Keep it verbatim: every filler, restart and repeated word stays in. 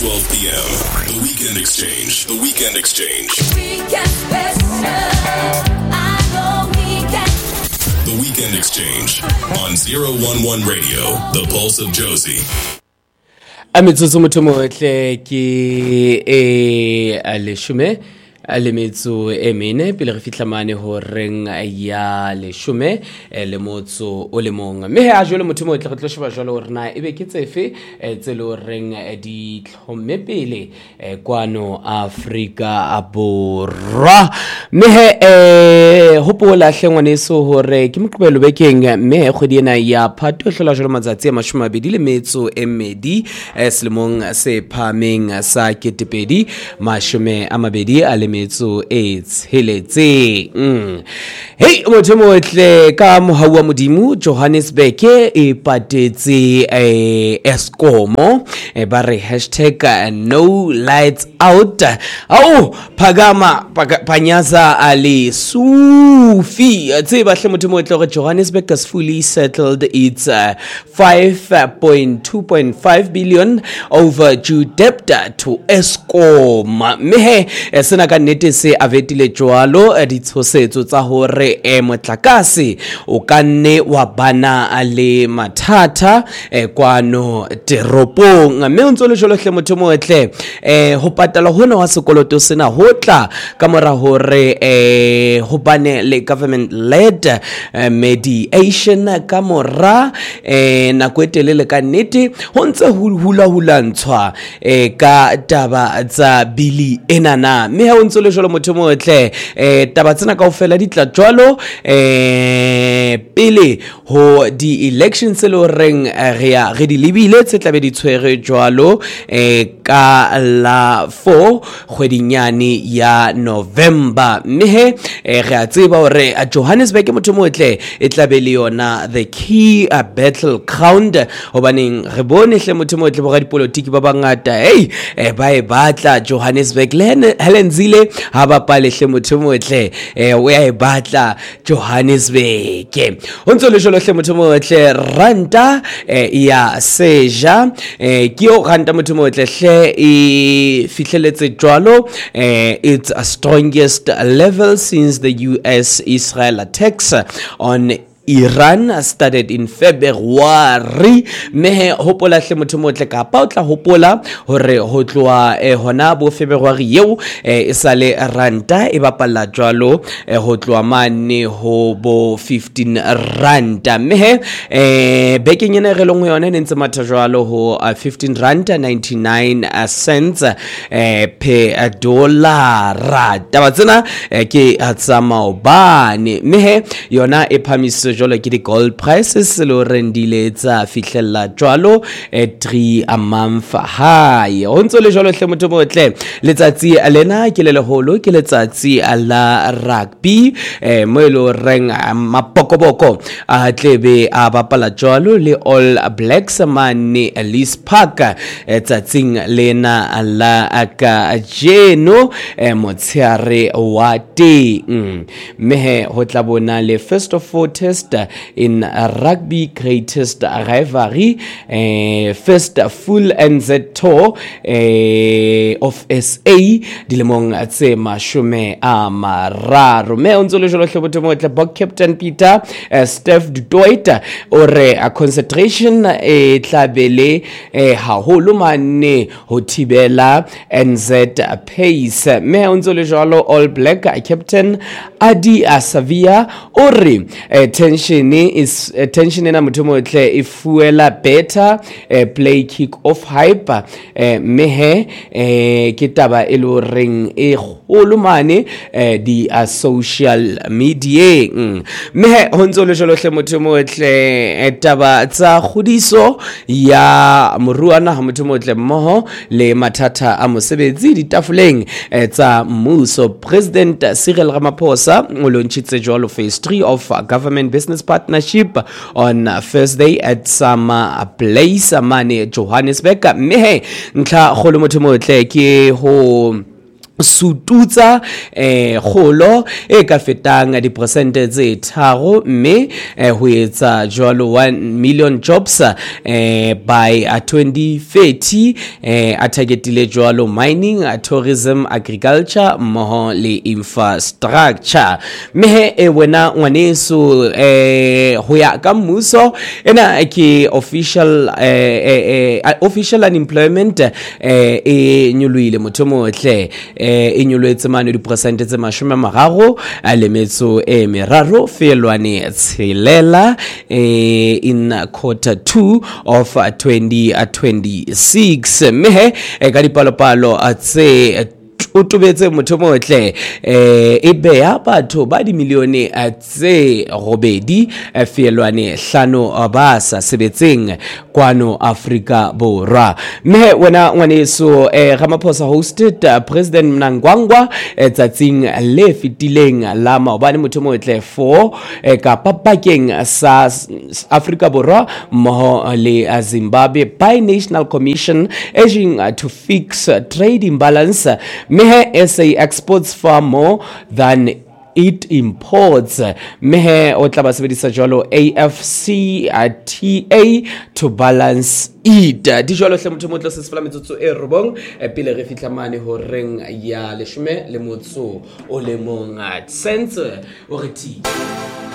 twelve p.m. The Weekend Exchange. The Weekend Exchange. Weekend special. I go weekend. The Weekend Exchange on zero one one Radio, the Pulse of Josie. Amitso motho motle ke e aleshume le metso e mene pele re fitla mane ho reng ya leshume le motso o le mong mme ha jole motho motle re tlo sheba jalo hore na ebe ke tsefe tse le reng di tlhomme pele kwano Afrika Borwa mme he hopola hlengwane so hore ke moqobelo bekeng mme kgwedi ena ya Phatwe hlola jalo matsatsi a mashomabedi le metso e mmedi selemong se phameng sa ketepedi mashome a mabedi a le metso e tsheletse mm. Hey motho motle ka mohaua modimo Johannesburg e patetse eh, Eskom e ba re hashtag no lights out au phagama panyaza ali sufi tse ba hle motho motle gore Johannesburg has fully settled its uh, five point two point five billion overdue debt to Eskom mehe sena ka nnete se avetile jwalo ditshosetso tsa hore e motlakase o kanne wa bana le mathata e kwano teropong mme ntse le jolo hle motho motle e ho patala hona wa sekoloto sena hotla ka mora hore e ho bane le government led mediation ka mora e na kwetelele ka nnete ho ntse hula hula ntshwa e ka taba tsa bili enana mme ha ntse le jolo motho motle e taba tsena kaofela di tla jwalo eh pele ho di elections le reng re ya re di libile tse tlabe di tshwere jwalo eh ka la four kgwedinyane ya November mme eh re a tseba hore Johannesburg motho motle e tlabe le yona the key uh, battle ground hobaneng re bone hle motho motle bo ga dipolitiki ba bangata hey eh ba e batla Johannesburg le Helen Zille ha ba pale hle motho motle eh o ya e batla Johannesburg o ntse le jolo hle motho motle ranta eh, ya seja eh, ke o ranta motho motle hle e fihleletse jwalo eh, its strongest level since the U S Israel attacks on Iran started in February mehe hopola hle motho motle ka pa o tla hopola hore ho tloa eh, hona bo February yeo eh, isale ranta e bapala jwalo eh, ho tloa mane ho bo fifteen ranta mehe eh, bekeng ena re lengwe yona ne ntse matha jwalo ho uh, fifteen ranta ninety-nine cents eh, per dollar taba tsena eh, ke tsa maobane mehe yona e phamiso jolo ke di gold prices lo rendile tsa fihlella jwalo e three a month high o ntse le jwalo hle motho motle letsatsi lena ke le leholo ke letsatsi la rugby e mo lo reng mapokoboko a tlebe a bapala jwalo le All Blacks mane Ellis Park tsatsing lena la ka jeno e motsheare wa teng mehe ho tla bona le first of four test in rugby greatest rivalry uh, first full N Z tour uh, of S A dilemong tse mashome a mararo me ontso le jolo hlebotho motle bok captain Peter uh, Steph du Toit ore a concentration e tlabele haholo mane ho thibela N Z pace me ontso le jolo All Black captain Adi Asavia ore uh, tension is uh, tension ena motho motle e fuela better uh, play kick off hype uh, mehe uh, ke taba e lo reng e golo mane uh, di uh, social media mm. mehe honzo le jolo hle motho motle taba tsa khudiso ya moruana ha motho motle mmoho le mathata a mosebetsi ditafuleng uh, tsa mmuso President Cyril Ramaphosa o lontshitse jwalo phase three of uh, government business partnership on uh, Thursday at some uh, place mane Johannesburg mehe ntla kholo motho motle ke ho sututsa eh kholo e ka fetang di percent tse tharo mme eh, ho etsa jwalo one million jobs eh by uh, twenty thirty eh a targetile jwalo mining, uh, tourism, agriculture mmoho le infrastructure. Mme e wena ngwaneso eh ho ya ka mmuso ena ke official eh, eh, eh official unemployment eh e nyuluile motomotle eh inyolwetse mane di percent tse mashome mararo a le metso e meraro felwane tshelela eh in quarter two of twenty twenty-six mehe e ka dipalopalo tse o tobetse motho motle eh e beya batho ba di milione tse robedi felwane hlano ba sa sebetseng kwano Afrika Borwa. Me wena ngwaneso eh Ramaphosa hosted uh, President Mnangagwa tsatsing le fitileng la maobane motho motle for eh, ka papakeng sa Afrika Borwa mmoho le Zimbabwe by National Commission urging uh, to fix uh, trade imbalance. Mehe S A exports far more than it imports. Mehe o tla ba sebedisa jwalo A F C T A to balance it. Di jwalo hle motho motlo se sefala metsotso e robong pele re fitla mane ho reng ya leshome le motso o le mong sense o re ti